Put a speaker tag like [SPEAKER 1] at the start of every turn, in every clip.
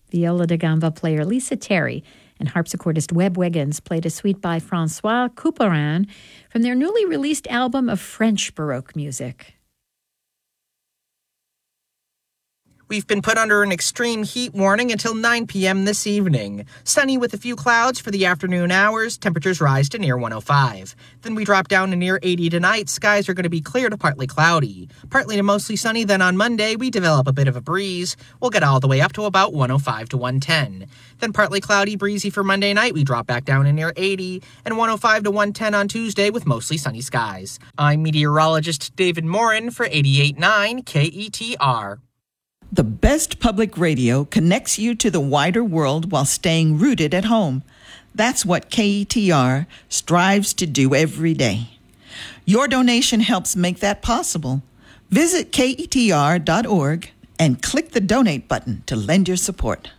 [SPEAKER 1] Viola da gamba player Lisa Terry and harpsichordist Webb Wiggins played a suite by Francois Couperin from their newly released album of French Baroque music.
[SPEAKER 2] We've been put under an extreme heat warning until 9 p.m. this evening. Sunny with a few clouds for the afternoon hours. Temperatures rise to near 105. Then we drop down to near 80 tonight. Skies are going to be clear to partly cloudy. Partly to mostly sunny. Then on Monday, we develop a bit of a breeze. We'll get all the way up to about 105 to 110. Then partly cloudy, breezy for Monday night. We drop back down to near 80 and 105 to 110 on Tuesday with mostly sunny skies. I'm meteorologist David Morin for 88.9 KETR.
[SPEAKER 3] The best public radio connects you to the wider world while staying rooted at home. That's what KETR strives to do every day. Your donation helps make that possible. Visit KETR.org and click the donate button to lend your support.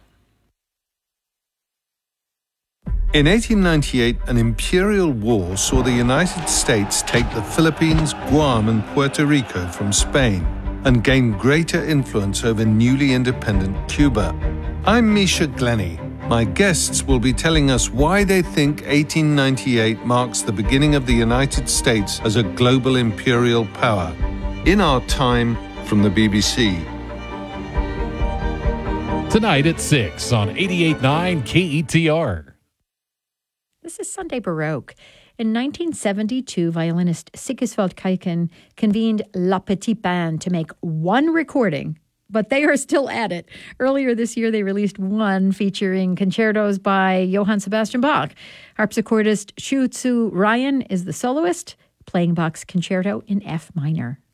[SPEAKER 4] In 1898, an imperial war saw the United States take the Philippines, Guam, and Puerto Rico from Spain and gain greater influence over newly independent Cuba. I'm Misha Glenny. My guests will be telling us why they think 1898 marks the beginning of the United States as a global imperial power. In Our Time, from the BBC.
[SPEAKER 5] Tonight at 6 on 88.9 KETR.
[SPEAKER 1] This is Sunday Baroque. In 1972, violinist Sigiswald Kaiken convened La Petite Bande to make one recording, but they are still at it. Earlier this year, they released one featuring concertos by Johann Sebastian Bach. Harpsichordist Shu Tzu Ryan is the soloist, playing Bach's concerto in F minor.